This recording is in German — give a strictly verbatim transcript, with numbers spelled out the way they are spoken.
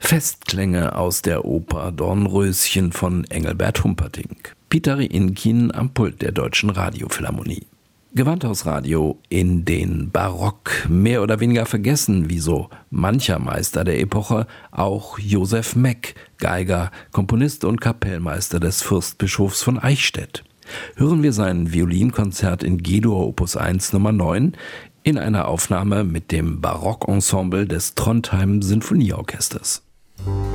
Festklänge aus der Oper Dornröschen von Engelbert Humperdinck. Peter Rienkin am Pult der Deutschen Radiophilharmonie. Gewandhausradio in den Barock mehr oder weniger vergessen, wie so mancher Meister der Epoche, auch Joseph Meck, Geiger, Komponist und Kapellmeister des Fürstbischofs von Eichstätt. Hören wir sein Violinkonzert in G-Dur Opus eins Nummer neun in einer Aufnahme mit dem Barockensemble des Trondheim Sinfonieorchesters.